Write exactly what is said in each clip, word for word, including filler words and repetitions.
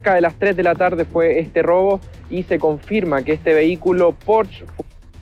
cerca de las tres de la tarde fue este robo y se confirma que este vehículo Porsche fue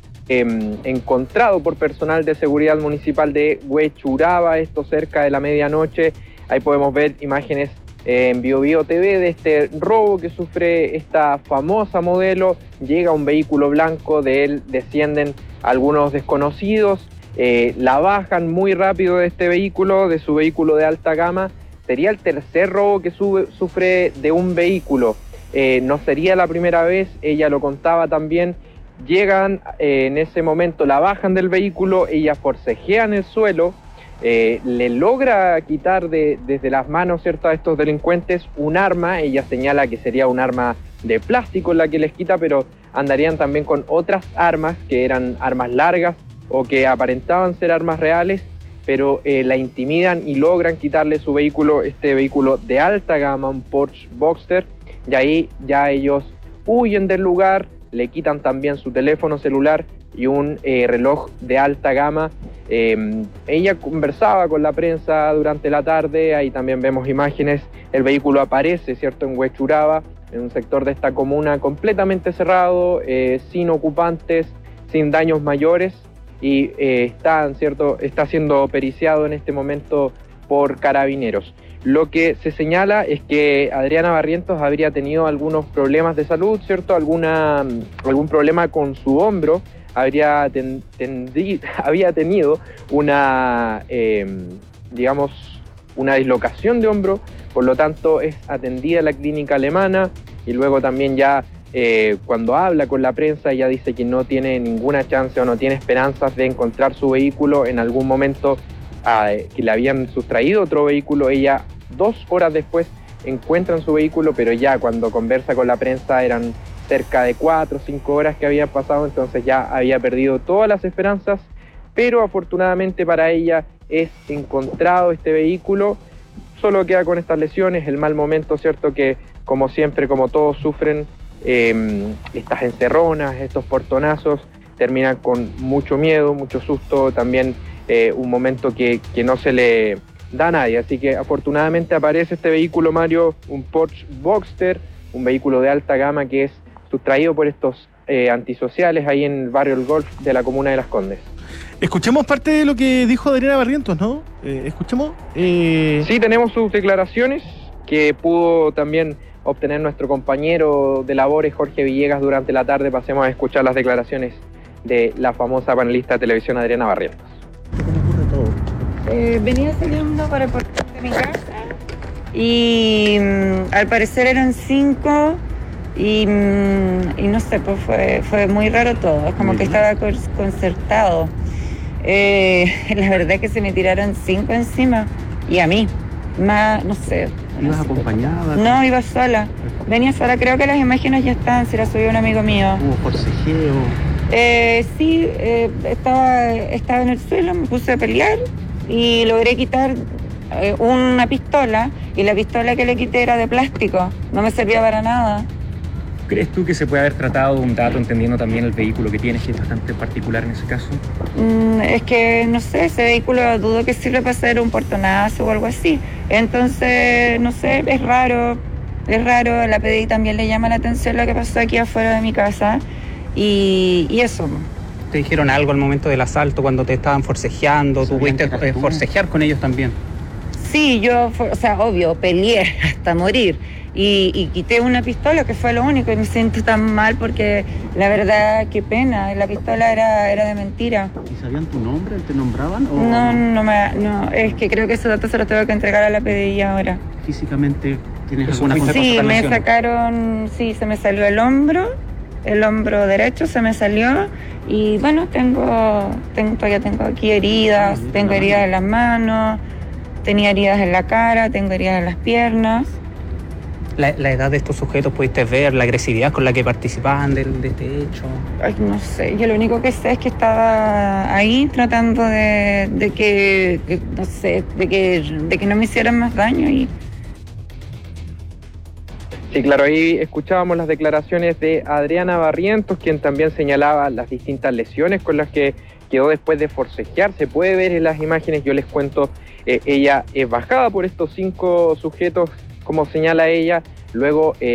eh, encontrado por personal de seguridad municipal de Huechuraba, esto cerca de la medianoche. Ahí podemos ver imágenes eh, en Bio Bio T V de este robo que sufre esta famosa modelo. Llega un vehículo blanco, de él descienden algunos desconocidos, eh, la bajan muy rápido de este vehículo, de su vehículo de alta gama. Sería el tercer robo que sube, sufre de un vehículo. Eh, no sería la primera vez, ella lo contaba también. Llegan, eh, en ese momento la bajan del vehículo, ella forcejea en el suelo, eh, le logra quitar de, desde las manos, ¿cierto?, a estos delincuentes un arma. Ella señala que sería un arma de plástico la que les quita, pero andarían también con otras armas que eran armas largas o que aparentaban ser armas reales, pero eh, la intimidan y logran quitarle su vehículo, este vehículo de alta gama, un Porsche Boxster, y ahí ya ellos huyen del lugar, le quitan también su teléfono celular y un eh, reloj de alta gama. Eh, ella conversaba con la prensa durante la tarde, ahí también vemos imágenes, el vehículo aparece, ¿cierto?, en Huechuraba, en un sector de esta comuna completamente cerrado, eh, sin ocupantes, sin daños mayores, y eh, está, ¿cierto?, está siendo periciado en este momento por carabineros. Lo que se señala es que Adriana Barrientos habría tenido algunos problemas de salud, ¿cierto?, alguna, algún problema con su hombro, habría, ten, tendi, había tenido una, eh, digamos, una dislocación de hombro, por lo tanto es atendida en la clínica alemana, y luego también ya Eh, cuando habla con la prensa ella dice que no tiene ninguna chance o no tiene esperanzas de encontrar su vehículo. En algún momento eh, que le habían sustraído otro vehículo, ella dos horas después encuentran su vehículo, pero ya cuando conversa con la prensa eran cerca de cuatro o cinco horas que habían pasado, entonces ya había perdido todas las esperanzas, pero afortunadamente para ella es encontrado este vehículo. Solo queda con estas lesiones, el mal momento, ¿cierto?, que como siempre, como todos sufren, Eh, estas encerronas, estos portonazos, terminan con mucho miedo, mucho susto, también eh, un momento que, que no se le da a nadie. Así que afortunadamente aparece este vehículo, Mario, un Porsche Boxster, un vehículo de alta gama que es sustraído por estos eh, antisociales ahí en el barrio El Golf de la comuna de Las Condes. Escuchemos parte de lo que dijo Adriana Barrientos, ¿no? Eh, escuchemos. Eh... Sí, tenemos sus declaraciones que pudo también obtener nuestro compañero de labores Jorge Villegas durante la tarde. Pasemos a escuchar las declaraciones de la famosa panelista de televisión Adriana Barrientos. ¿Cómo ocurre todo? Eh, venía saliendo para el portón de mi casa y mm, al parecer eran cinco y, mm, y no sé, pues fue, fue muy raro todo, como muy que bien. Estaba concertado. Eh, la verdad es que se me tiraron cinco encima y a mí, más, no sé. ¿Ibas acompañada? No, iba sola. Venía sola, creo que las imágenes ya están, se las subió un amigo mío. ¿Hubo forcejeo? Eh, sí, eh, estaba, estaba en el suelo, me puse a pelear y logré quitar eh, una pistola, y la pistola que le quité era de plástico, no me servía para nada. ¿Crees tú que se puede haber tratado de un dato, entendiendo también el vehículo que tienes, que es bastante particular en ese caso? Mm, es que, no sé, ese vehículo dudo que sirve para hacer un portonazo o algo así. Entonces, no sé, es raro, es raro. La P D I también le llama la atención lo que pasó aquí afuera de mi casa. Y, y eso. ¿Te dijeron algo al momento del asalto, cuando te estaban forcejeando? ¿Tú pudiste eh, forcejear con ellos también? Sí, yo, o sea, obvio, peleé hasta morir. Y, y quité una pistola, que fue lo único, y me siento tan mal porque la verdad, qué pena, la pistola era, era de mentira. ¿Y sabían tu nombre? ¿Te nombraban? O... No, no, me, no, es que creo que esos datos se los tengo que entregar a la P D I ahora. ¿Físicamente tienes alguna Sí, me sacaron, sí, se me salió el hombro, el hombro derecho se me salió, y bueno, tengo, tengo todavía tengo aquí heridas, ah, tengo heridas en las manos, tenía heridas en la cara, tengo heridas en las piernas. La, la edad de estos sujetos, ¿pudiste ver la agresividad con la que participaban de, de este hecho? Ay, no sé, yo lo único que sé es que estaba ahí tratando de, de que, que, no sé, de que, de que no me hicieran más daño. Y... Sí, claro, ahí escuchábamos las declaraciones de Adriana Barrientos, quien también señalaba las distintas lesiones con las que quedó después de forcejear. Se puede ver en las imágenes, yo les cuento, eh, ella es bajada por estos cinco sujetos, como señala ella, luego eh,